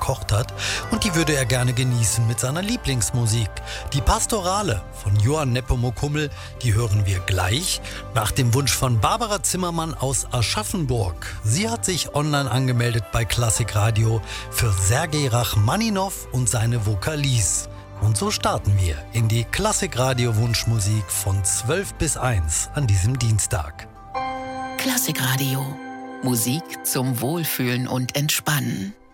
gekocht hat und die würde er gerne genießen mit seiner Lieblingsmusik. Die Pastorale von Johann Nepomuk Hummel, die hören wir gleich nach dem Wunsch von Barbara Zimmermann aus Aschaffenburg. Sie hat sich online angemeldet bei Klassik Radio für Sergei Rachmaninow und seine Vokalis. Und so starten wir in die Klassik Radio Wunschmusik von 12 bis 1 an diesem Dienstag. Klassik Radio. Musik zum Wohlfühlen und Entspannen.